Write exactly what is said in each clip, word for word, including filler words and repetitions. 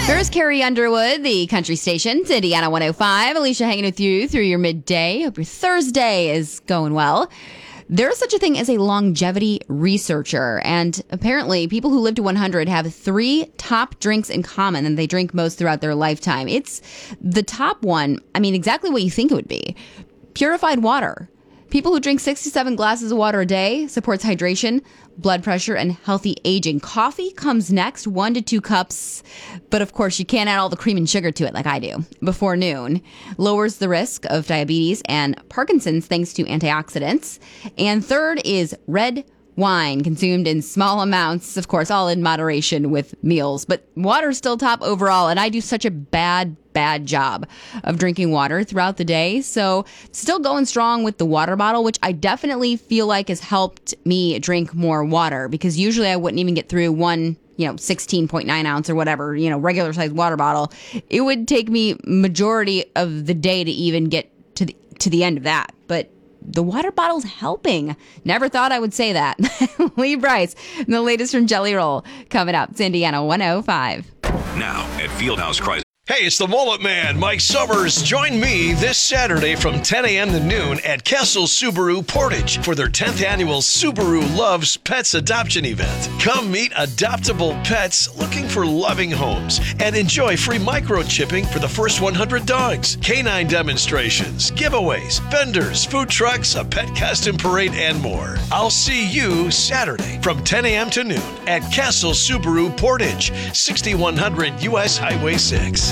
There's Carrie Underwood, the country station, to Indiana one oh five. Alicia hanging with you through your midday. Hope your Thursday is going well. There's such a thing as a longevity researcher, and apparently people who live to one hundred have three top drinks in common and they drink most throughout their lifetime. It's the top one, I mean, exactly what you think it would be. Purified water. People who drink sixty-seven glasses of water a day supports hydration, blood pressure, and healthy aging. Coffee comes next, one to two cups. But of course, you can't add all the cream and sugar to it like I do before noon. Lowers the risk of diabetes and Parkinson's thanks to antioxidants. And third is red wine, consumed in small amounts, of course, all in moderation with meals. But water's still top overall, and I do such a bad, bad job of drinking water throughout the day. So still going strong with the water bottle, which I definitely feel like has helped me drink more water, because usually I wouldn't even get through one, you know, sixteen point nine ounce or whatever, you know, regular sized water bottle. It would take me majority of the day to even get to the, to the end of that. But the water bottle's helping. Never thought I would say that. Lee Bryce, the latest from Jelly Roll, coming up. It's Indiana one oh five. Now at Fieldhouse Chrysler. Hey, it's the Mullet Man, Mike Summers. Join me this Saturday from ten a.m. to noon at Kessel Subaru Portage for their tenth annual Subaru Loves Pets Adoption event. Come meet adoptable pets looking for loving homes and enjoy free microchipping for the first one hundred dogs, canine demonstrations, giveaways, vendors, food trucks, a pet costume parade, and more. I'll see you Saturday from ten a.m. to noon at Kessel Subaru Portage, sixty-one hundred U S Highway six.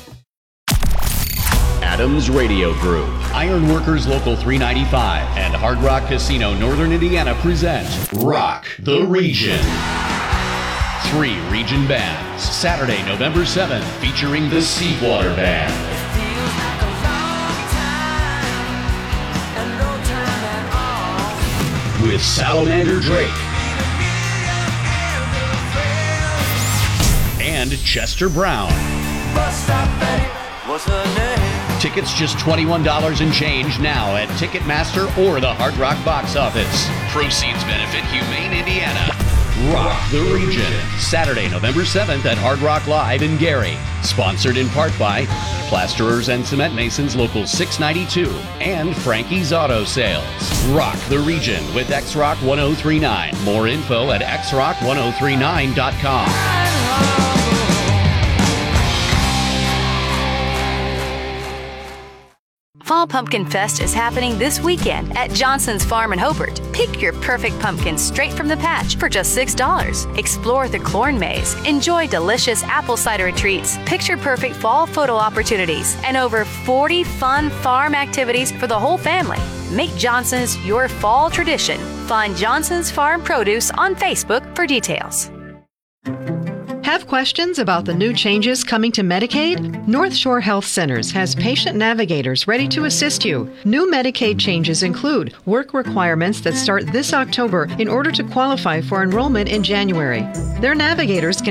Adams Radio Group, Ironworkers Local three ninety-five, and Hard Rock Casino Northern Indiana present Rock the Region. Three region bands, Saturday, November seventh, featuring the Seawater Band. With Salamander Drake. And Chester Brown. What's her name? Tickets just twenty-one dollars and change now at Ticketmaster or the Hard Rock box office. Proceeds benefit Humane Indiana. Rock the Region. Saturday, November seventh at Hard Rock Live in Gary. Sponsored in part by Plasterers and Cement Masons Local six ninety-two and Frankie's Auto Sales. Rock the Region with X Rock ten thirty-nine. More info at x rock ten thirty-nine dot com. Fall Pumpkin Fest is happening this weekend at Johnson's Farm in Hobart. Pick your perfect pumpkin straight from the patch for just six dollars. Explore the corn maze, enjoy delicious apple cider treats, picture-perfect fall photo opportunities, and over forty fun farm activities for the whole family. Make Johnson's your fall tradition. Find Johnson's Farm Produce on Facebook for details. Have questions about the new changes coming to Medicaid? North Shore Health Centers has patient navigators ready to assist you. New Medicaid changes include work requirements that start this October in order to qualify for enrollment in January. Their navigators can